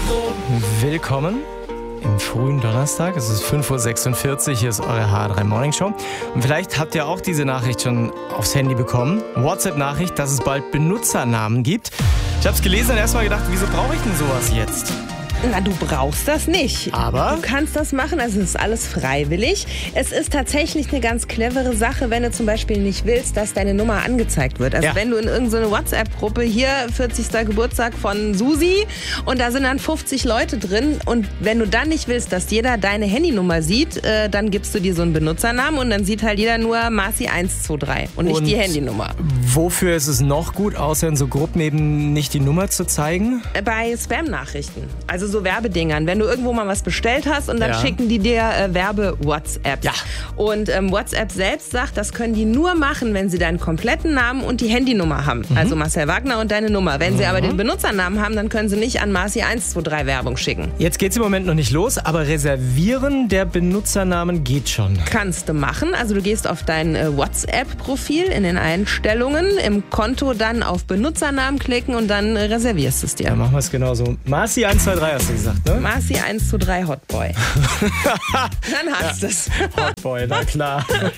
Willkommen im frühen Donnerstag. Es ist 5.46 Uhr, hier ist eure H3 Morning Show. Und vielleicht habt ihr auch diese Nachricht schon aufs Handy bekommen. WhatsApp-Nachricht, dass es bald Benutzernamen gibt. Ich habe es gelesen und erstmal gedacht, wieso brauche ich denn sowas jetzt? Na, du brauchst das nicht. Aber? Du kannst das machen, also es ist alles freiwillig. Es ist tatsächlich eine ganz clevere Sache, wenn du zum Beispiel nicht willst, dass deine Nummer angezeigt wird. Also wenn du in irgendeine WhatsApp-Gruppe, hier 40. Geburtstag von Susi und da sind dann 50 Leute drin und wenn du dann nicht willst, dass jeder deine Handynummer sieht, dann gibst du dir so einen Benutzernamen und dann sieht halt jeder nur Marci123 und nicht die Handynummer. Wofür ist es noch gut, außer in so Gruppen eben nicht die Nummer zu zeigen? Bei Spam-Nachrichten, also so Werbedingern. Wenn du irgendwo mal was bestellt hast und dann schicken die dir Werbe-WhatsApp. Ja. Und WhatsApp selbst sagt, das können die nur machen, wenn sie deinen kompletten Namen und die Handynummer haben. Also Marcel Wagner und deine Nummer. Wenn sie aber den Benutzernamen haben, dann können sie nicht an Marci123 Werbung schicken. Jetzt geht's im Moment noch nicht los, aber Reservieren der Benutzernamen geht schon. Kannst du machen. Also du gehst auf dein WhatsApp-Profil in den Einstellungen, im Konto dann auf Benutzernamen klicken und dann reservierst du es dir. Dann machen wir es genauso. Marci123 hast du gesagt, ne? Marci123 Hotboy. Dann hast du es. Hotboy, na klar.